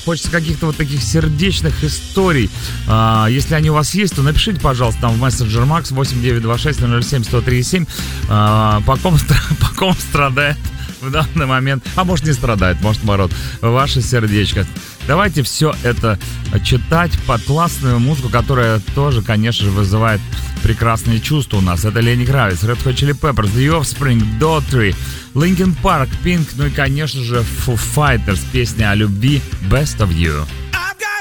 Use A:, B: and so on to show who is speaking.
A: Хочется каких-то вот таких сердечных историй. Если они у вас есть, то напишите, пожалуйста, там в мессенджер Макс 8926-007-1037. По ком страдает в данный момент, а может не страдает, может наоборот, ваше сердечко. Давайте все это читать под классную музыку, которая тоже, конечно же, вызывает прекрасные чувства у нас. Это Lenny Kravitz, Red Hot Chili Peppers, The Offspring, Daughtry, Linkin Park, Pink, ну и, конечно же, Foo Fighters, песня о любви Best of You.